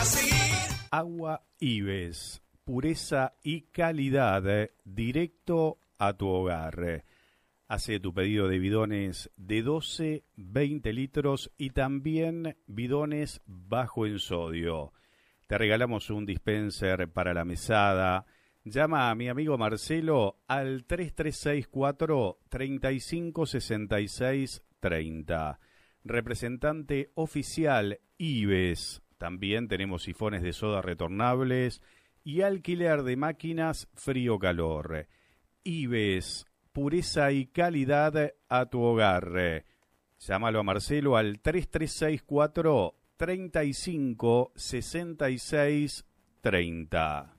Agua Ives, pureza y calidad, directo a tu hogar. Hace tu pedido de bidones de 12, 20 litros y también bidones bajo en sodio. Te regalamos un dispenser para la mesada. Llama a mi amigo Marcelo al 3364 3566 30. Representante oficial Ives. También tenemos sifones de soda retornables y alquiler de máquinas frío-calor. Ives, pureza y calidad a tu hogar. Llámalo a Marcelo al 3364 3566 30.